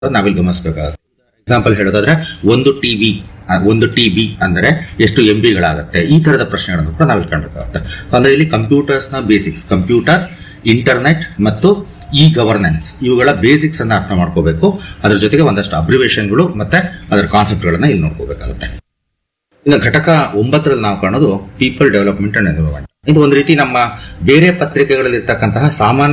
ನಾವಿಲ್ಲಿ ಗಮನಿಸಬೇಕಾಗುತ್ತೆ. ಎಕ್ಸಾಂಪಲ್ ಹೇಳೋದಾದ್ರೆ ಒಂದು ಟಿಬಿ ಅಂದರೆ ಎಷ್ಟು MB-ಗಳಾಗುತ್ತೆ, ಈ ತರದ ಪ್ರಶ್ನೆಗಳನ್ನು ಕೂಡ ನಾವಿಲ್ಲಿ ಕಾಣಬೇಕಾಗುತ್ತೆ. ಅಂದ್ರೆ ಇಲ್ಲಿ ಕಂಪ್ಯೂಟರ್ಸ್ ನ ಬೇಸಿಕ್ಸ್, ಕಂಪ್ಯೂಟರ್, ಇಂಟರ್ನೆಟ್ ಮತ್ತು ಗವರ್ನೆನ್ಸ್ ಇವುಗಳ ಬೇಸಿಕ್ಸ್ ಅನ್ನ ಅರ್ಥ ಮಾಡ್ಕೋಬೇಕು. ಅದ್ರ ಜೊತೆಗೆ ಒಂದಷ್ಟು ಅಬ್ರಿವೇಷನ್ಗಳು ಮತ್ತೆ ಅದರ ಕಾನ್ಸೆಪ್ಟ್ ಗಳನ್ನ ಇಲ್ಲಿ ನೋಡ್ಕೋಬೇಕಾಗುತ್ತೆ. ಇನ್ನು ಘಟಕ 9ರಲ್ಲಿ ನಾವು ಕಾಣೋದು ಪೀಪಲ್ ಡೆವಲಪ್ಮೆಂಟ್ ಅಂಡ್ ಎನ್ವಿರಾನ್ಮೆಂಟ್. ಇದು ಒಂದು ರೀತಿ ನಮ್ಮ ಬೇರೆ ಪತ್ರಿಕೆಗಳಲ್ಲಿ ಇರ್ತಕ್ಕಂತಹ ಸಾಮಾನ್ಯ